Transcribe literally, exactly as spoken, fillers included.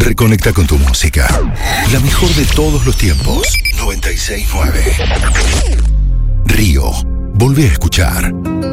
Reconecta con tu música. La mejor de todos los tiempos. noventa y seis nueve. Río. Volvé a escuchar.